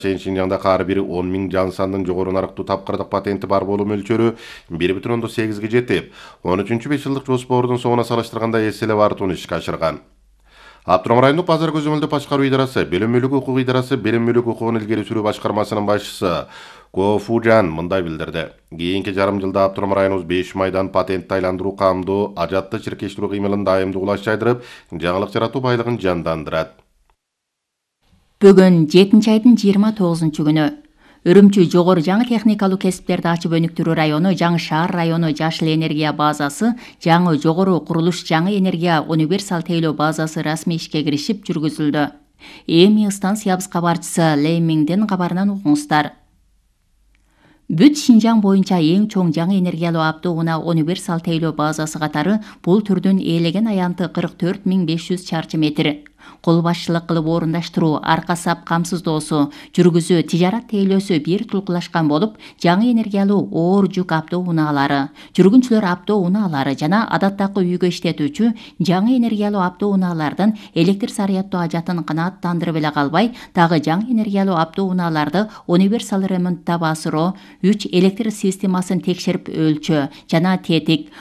Шинжаңда ар бир 10.000 жан сандын жогору нарыктуу тапкырдык патенти бар болуу мөлчөрү 1,8 жетип, 13-5 жылдык жоспордун соңуна салыштырганда эселеп артууну ишке ашырган. Автоном райондук базар көзөмөлдөө башкаруу идарасы, билим мүлүк укук идарасы, билим мүлүк укугун илгери сүрүү башкармасынын башчысы Ко Фужан мындай билдирди. Кийинки жарым жылда автоном районубуз 5 майдан патентти айландыруу камдуу, ажатты чиркештирүү кыймылын дайымдуу кулачайдырып, жаңылык жаратуу байлыгын жандандырат. Бүгін 7 айдын 29 күнү Үрүмчү жогору жаңы техникалуу кесиптерди ачып өнүктүрүү району, жаңы шаар району жашыл энергия базасы, жаңы жогору курулуш жаңы энергия универсал тейлөө базасы расмий ишке киришип жүргүзүлдү. Эми станциябыз кабарчысы Леймиңден кабарынан угуңуздар. Бүт Шинжаң боюнча эң чоң жаңы энергиялуу автоунаа универсал тейлөө базасы катары бул түрдүн ээлеген аянты 44.500 чарчы метр. Кол башчылык кылып орундаштыруу, арка сап камсыздоосу, жүргүзүү, тижарат тейлөөсү бир тулкулашкан болуп, жаңы энергиялуу оор жүк автоунаалары, жүргүнчүлөр автоунаалары жана адаттагы үйгө иштетүүчү жаңы энергиялуу автоунаалардын электр заряддоо ажатын канааттандырып эле калбай, дагы жаңы энергиялуу автоунааларды универсал ремонттап асыроо, 3 электр системасын текшерип өлчөө жана тетик,